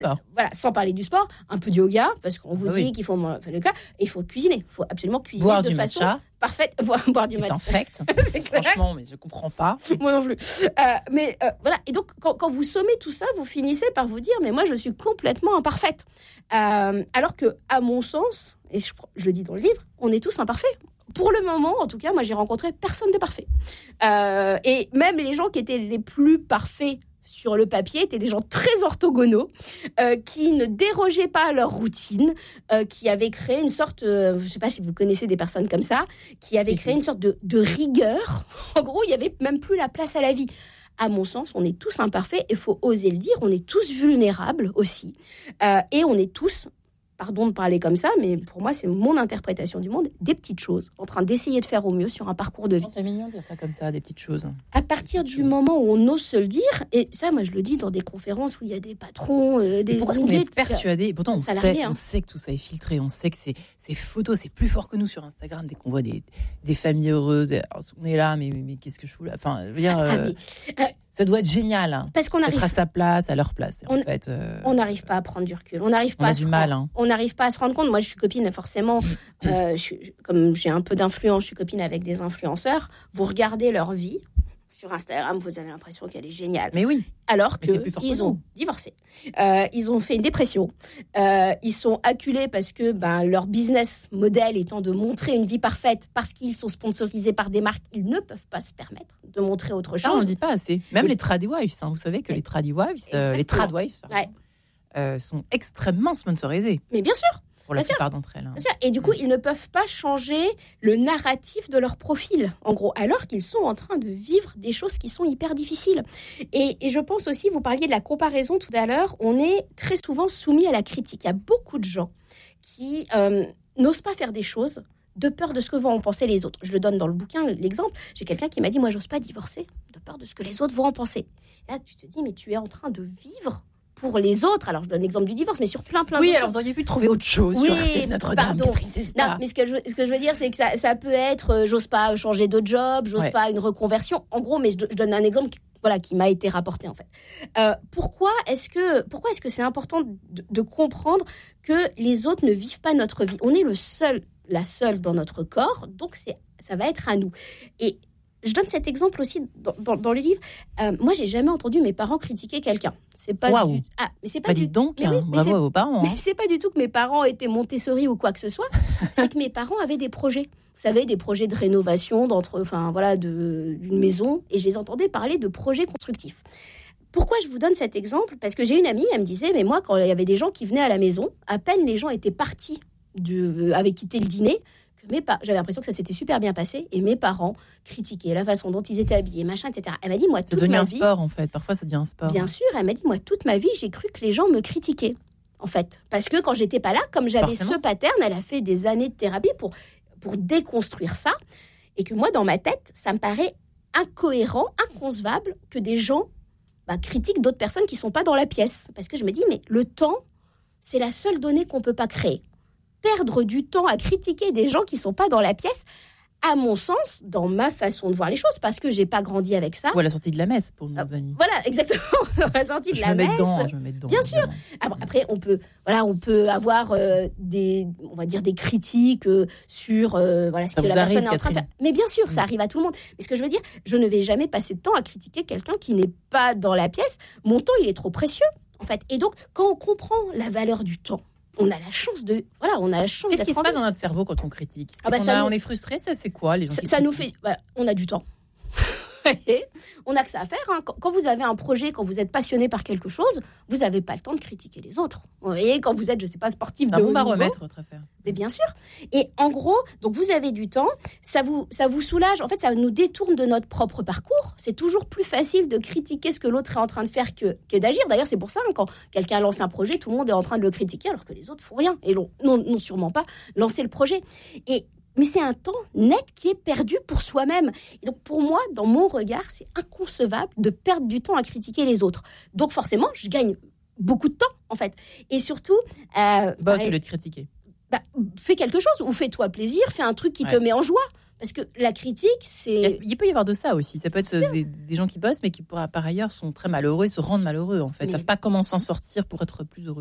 Voilà, sans parler du sport, un peu de yoga, parce qu'on vous dit qu'il faut faire le yoga, et il faut cuisiner. Il faut absolument cuisiner boire de du façon matcha. Parfaite. Boire du matcha. Infect. Franchement, mais je comprends pas. Moi non plus. Voilà. Et donc, quand vous sommez tout ça, vous finissez par vous dire, mais moi, je suis complètement imparfaite. Alors que, à mon sens, et je le dis dans le livre, on est tous imparfaits. Pour le moment, en tout cas, moi, j'ai rencontré personne de parfait. Et même les gens qui étaient les plus parfaits sur le papier étaient des gens très orthogonaux, qui ne dérogeaient pas à leur routine, qui avaient créé une sorte, je ne sais pas si vous connaissez des personnes comme ça, qui avaient créé une sorte de rigueur. En gros, il n'y avait même plus la place à la vie. À mon sens, on est tous imparfaits, et il faut oser le dire, on est tous vulnérables aussi, et on est tous, pardon de parler comme ça, mais pour moi, c'est mon interprétation du monde, des petites choses, en train d'essayer de faire au mieux sur un parcours de vie. C'est mignon de dire ça comme ça, des petites choses. À partir du moment où on ose se le dire, et ça, moi, je le dis dans des conférences où il y a des patrons, des pourquoi on est persuadé, pourtant on sait que tout ça est filtré, on sait que ces photos, c'est plus fort que nous sur Instagram, dès qu'on voit des familles heureuses, alors, on est là, mais qu'est-ce que je fous là, enfin, je veux dire... ça doit être génial, hein, parce qu'on arrive à sa place, à leur place. On n'arrive pas à prendre du recul. On n'arrive pas on n'arrive pas à se rendre compte. Moi, je suis copine, forcément. Comme j'ai un peu d'influence, je suis copine avec des influenceurs. Vous regardez leur vie sur Instagram, vous avez l'impression qu'elle est géniale. Mais oui. Alors qu'ils ont divorcé. Ils ont fait une dépression. Ils sont acculés parce que leur business model étant de montrer une vie parfaite, parce qu'ils sont sponsorisés par des marques, ils ne peuvent pas se permettre de montrer autre chose. Ça, on ne dit pas assez. Même les Tradiwives, vous savez que les Tradiwives, sont extrêmement sponsorisées. Mais bien sûr. Pour la plupart d'entre elles. Et du coup, ils ne peuvent pas changer le narratif de leur profil, en gros, alors qu'ils sont en train de vivre des choses qui sont hyper difficiles. Et je pense aussi, vous parliez de la comparaison tout à l'heure, on est très souvent soumis à la critique. Il y a beaucoup de gens qui n'osent pas faire des choses de peur de ce que vont en penser les autres. Je le donne dans le bouquin, l'exemple. J'ai quelqu'un qui m'a dit, moi, j'ose pas divorcer de peur de ce que les autres vont en penser. Et là, tu te dis, mais tu es en train de vivre pour les autres. Alors, je donne l'exemple du divorce, mais sur plein d'autres alors vous auriez pu trouver autre chose. Oui, sur Notre-Dame. Non, mais ce que je veux dire, c'est que ça peut être, j'ose pas changer de job, j'ose pas une reconversion. En gros, mais je donne un exemple qui m'a été rapporté, en fait. Pourquoi est-ce que c'est important de comprendre que les autres ne vivent pas notre vie? On est la seule dans notre corps, donc ça va être à nous. Et je donne cet exemple aussi dans le livre. Moi, j'ai jamais entendu mes parents critiquer quelqu'un. C'est pas mais c'est pas bravo à vos parents. Mais c'est pas du tout que mes parents étaient Montessori ou quoi que ce soit. C'est que mes parents avaient des projets. Vous savez, des projets de rénovation d'une maison, et je les entendais parler de projets constructifs. Pourquoi je vous donne cet exemple? Parce que j'ai une amie, elle me disait, mais moi, quand il y avait des gens qui venaient à la maison, à peine les gens étaient partis, avaient quitté le dîner, j'avais l'impression que ça s'était super bien passé, et mes parents critiquaient la façon dont ils étaient habillés, machin, etc. Elle m'a dit, moi, toute ma vie... Ça devient un sport, en fait. Parfois, ça devient un sport. Bien sûr, elle m'a dit, moi, toute ma vie, j'ai cru que les gens me critiquaient, en fait. Parce que quand j'étais pas là, comme j'avais ce pattern, elle a fait des années de thérapie pour déconstruire ça, et que moi, dans ma tête, ça me paraît incohérent, inconcevable que des gens critiquent d'autres personnes qui sont pas dans la pièce. Parce que je me dis, mais le temps, c'est la seule donnée qu'on peut pas créer. Perdre du temps à critiquer des gens qui sont pas dans la pièce, à mon sens, dans ma façon de voir les choses, parce que j'ai pas grandi avec ça. Ou à la sortie de la messe, pour nos amis. Voilà, exactement. À la sortie de la messe. Je me mets dedans. Bien sûr. Après, on peut avoir des critiques sur ce que la personne est en train de faire. Mais bien sûr, ça arrive à tout le monde. Mais ce que je veux dire, je ne vais jamais passer de temps à critiquer quelqu'un qui n'est pas dans la pièce. Mon temps, il est trop précieux, en fait. Et donc, quand on comprend la valeur du temps, on a la chance Qu'est-ce qui se passe dans notre cerveau quand on critique? On est frustré, ça c'est quoi les gens ça nous fait on a du temps. On n'a que ça à faire. Quand vous avez un projet, quand vous êtes passionné par quelque chose, vous n'avez pas le temps de critiquer les autres. Vous voyez, quand vous êtes, je ne sais pas, sportif de haut niveau. Remettre votre affaire. Mais bien sûr. Et en gros, donc vous avez du temps, ça vous soulage. En fait, ça nous détourne de notre propre parcours. C'est toujours plus facile de critiquer ce que l'autre est en train de faire que d'agir. D'ailleurs, c'est pour ça, quand quelqu'un lance un projet, tout le monde est en train de le critiquer, alors que les autres font rien. Et non, sûrement pas lancer le projet. Mais c'est un temps net qui est perdu pour soi-même. Et donc, pour moi, dans mon regard, c'est inconcevable de perdre du temps à critiquer les autres. Donc, forcément, je gagne beaucoup de temps, en fait. Et surtout... au lieu de critiquer. Fais quelque chose, ou fais-toi plaisir, fais un truc qui te met en joie. Parce que la critique, c'est... Il peut y avoir de ça aussi. Ça peut être des gens qui bossent, mais qui, par ailleurs, sont très malheureux et se rendent malheureux, en fait. Ils ne savent pas comment s'en sortir pour être plus heureux.